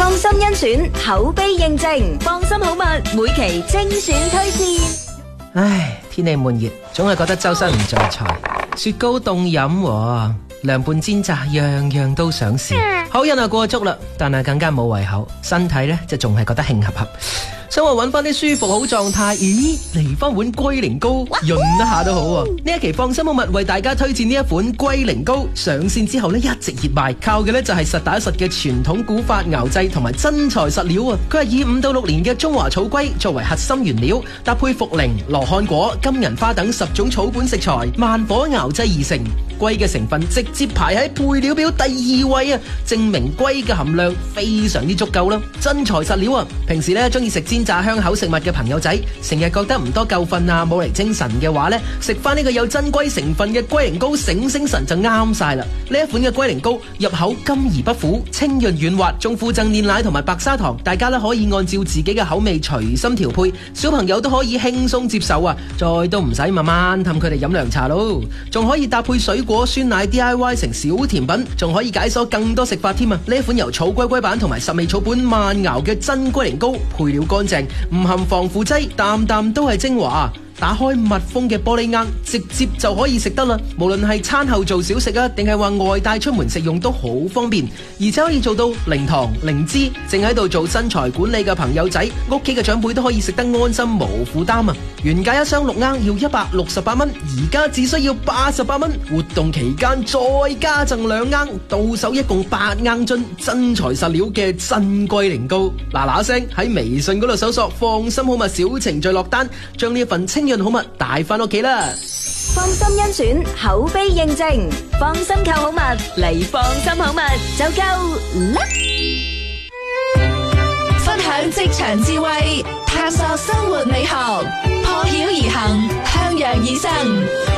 放心甄選，口碑認證，放心好物每期精選推薦。 唉，天氣悶熱，總係覺得周身唔在財。雪糕凍飲喎，涼拌煎炸，樣樣都想試。口癮啊過足啦，但係更加冇胃口，身體呢就仲係覺得興合合。想話揾翻啲舒服好狀態，咦，嚟翻碗龜苓膏潤一下都好喎。呢一期放心好物為大家推薦呢一款龜苓膏，上線之後呢一直熱賣，靠嘅呢就係實打實嘅傳統古法熬製同埋真材實料啊！佢係以5到6年嘅中華草龜作為核心原料，搭配茯苓、羅漢果、金銀花等10種草本食材，慢火熬製而成。龜嘅成分直接排喺配料表第2位啊，證明龜嘅含量非常之足夠啦。真材實料啊！平時呢中意食煎炸香口食物嘅朋友仔，成日覺得唔多夠瞓啊，冇嚟精神嘅話呢，食翻呢個有真龜成分嘅龜苓膏醒神就啱晒啦。呢一款嘅龜苓膏入口甘而不苦，清潤軟滑，仲附贈煉奶同埋白砂糖，大家呢可以按照自己嘅口味隨心調配，小朋友都可以輕鬆接受啊！再都唔使慢慢氹佢哋飲涼茶咯，仲可以搭配水果酸奶 DIY 成小甜品，仲可以解鎖更多食法添啊！呢一款由草龜龜版同埋10味草本慢熬嘅真龜苓膏，配料乾淨，唔含防腐劑，啖啖都係精華。打開密封嘅玻璃罌，直接就可以食得啦。無論係餐後做小食啊，定係話外帶出門食用都好方便，而且可以做到零糖零脂。正喺度做身材管理嘅朋友仔，屋企嘅長輩都可以食得安心無負擔啊！原價一箱6罌要168蚊，而家只需要88蚊。活動期間再加贈2罌，到手一共8罌樽真材實料嘅真龜苓膏。嗱聲喺微信嗰度搜索放心好物小程序落單，將呢一份清潤好物帶翻屋企啦！ 放心甄選，口碑認證，放心購好物嚟放心好物就夠啦！ 分享職場智慧，探索生活美學，破曉而行，向陽而生。